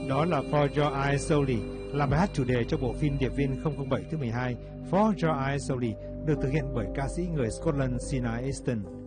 Đó là For Your Eyes Only, là bài hát chủ đề cho bộ phim Điệp viên 007 thứ 12, For Your Eyes Only, được thực hiện bởi ca sĩ người Scotland Sina Easton.